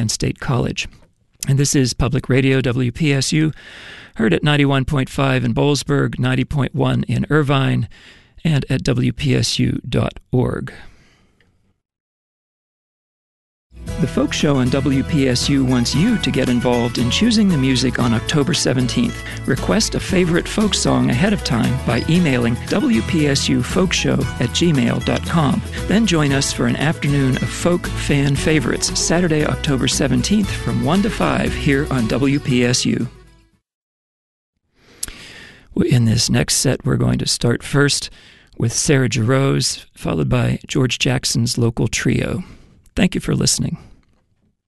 and State College. And this is Public Radio, WPSU, heard at 91.5 in Boalsburg, 90.1 in Irvine, and at WPSU.org. The Folk Show on WPSU wants you to get involved in choosing the music on October 17th. Request a favorite folk song ahead of time by emailing wpsufolkshow@gmail.com. Then join us for an afternoon of folk fan favorites, Saturday, October 17th from 1 to 5 here on WPSU. In this next set, we're going to start first with Sarah Jarosz, followed by George Jackson's Local Trio. Thank you for listening.